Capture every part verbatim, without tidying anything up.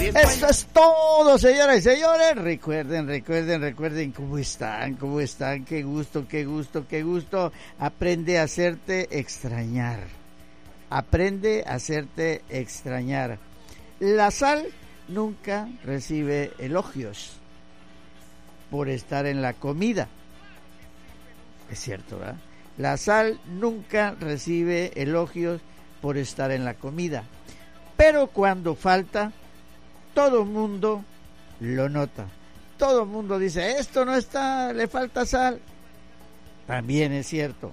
Eso es todo, señoras y señores. Recuerden, recuerden, recuerden cómo están, cómo están. Qué gusto, qué gusto, qué gusto. Aprende a hacerte extrañar. Aprende a hacerte extrañar. La sal nunca recibe elogios por estar en la comida. Es cierto, ¿verdad? La sal nunca recibe elogios por estar en la comida. Pero cuando falta, todo mundo lo nota. Todo mundo dice, esto no está, le falta sal. También es cierto.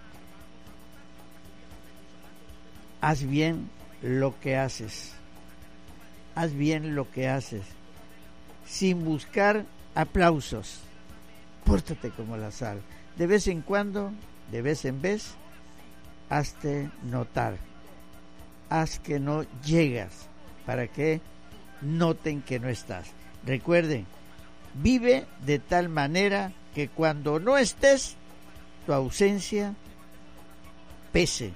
Haz bien lo que haces. Haz bien lo que haces. Sin buscar aplausos. Pórtate como la sal. De vez en cuando, de vez en vez, hazte notar. Haz que no llegas para que noten que no estás. Recuerden, vive de tal manera que cuando no estés, tu ausencia pese.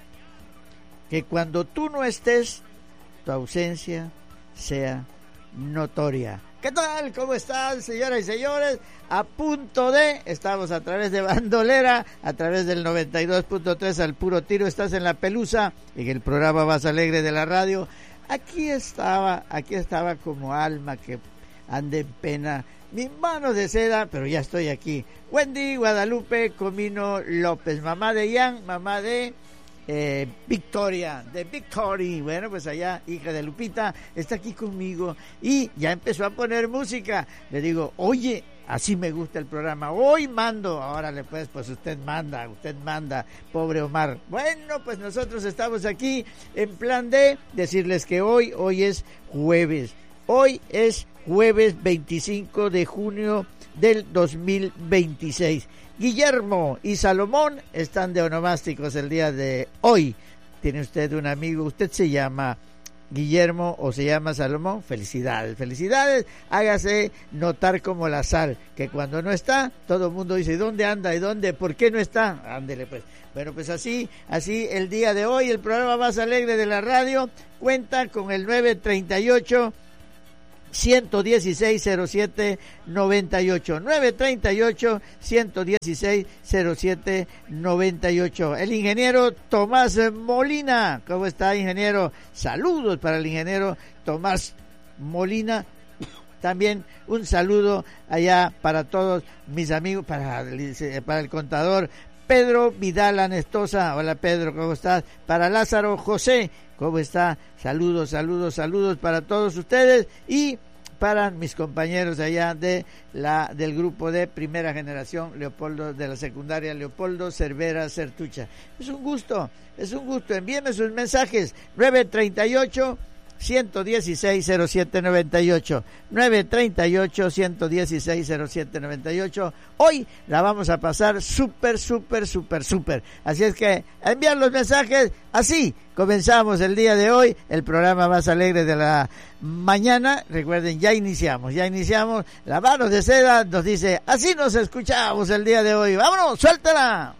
Que cuando tú no estés, tu ausencia sea notoria. ¿Qué tal? ¿Cómo están, señoras y señores? A punto de, estamos a través de Bandolera, a través del noventa y dos punto tres al puro tiro, estás en La Pelusa, en el programa más alegre de la radio. Aquí estaba, aquí estaba como alma que anda en pena, mis manos de seda, pero ya estoy aquí. Wendy Guadalupe Comino López, mamá de Ian, mamá de eh, Victoria, de Victory. Bueno, pues allá, hija de Lupita, está aquí conmigo y ya empezó a poner música. Le digo, oye, así me gusta el programa, hoy mando. Órale pues, pues usted manda, usted manda, pobre Omar. Bueno, pues nosotros estamos aquí en plan de decirles que hoy, hoy es jueves. Hoy es jueves veinticinco de junio del dos mil veintiséis. Guillermo y Salomón están de onomásticos el día de hoy. Tiene usted un amigo, usted se llama Guillermo o se llama Salomón, felicidades, felicidades, hágase notar como la sal, que cuando no está, todo el mundo dice, ¿dónde anda? ¿Y dónde? ¿Por qué no está? Ándele pues. Bueno, pues así, así el día de hoy, el programa más alegre de la radio, cuenta con el nueve treinta y ocho, ciento dieciséis, cero siete noventa y ocho, nueve treinta y ocho, ciento dieciséis, cero siete noventa y ocho. El ingeniero Tomás Molina, ¿cómo está, ingeniero? Saludos para el ingeniero Tomás Molina. También un saludo allá para todos mis amigos, para, para el contador Pedro Vidal Anestosa. Hola Pedro, ¿cómo estás? Para Lázaro José, ¿cómo está? Saludos, saludos, saludos para todos ustedes y para mis compañeros allá de la del grupo de primera generación Leopoldo, de la secundaria Leopoldo Cervera Certucha. Es un gusto, es un gusto. Envíenme sus mensajes nueve treinta y ocho, ciento dieciséis, cero siete noventa y ocho, nueve treinta y ocho, ciento dieciséis, cero siete noventa y ocho. Hoy la vamos a pasar súper, súper, súper, súper. Así es que envían los mensajes. Así comenzamos el día de hoy, el programa más alegre de la mañana. Recuerden, ya iniciamos, ya iniciamos. La mano de seda nos dice, así nos escuchamos el día de hoy. ¡Vámonos, suéltala!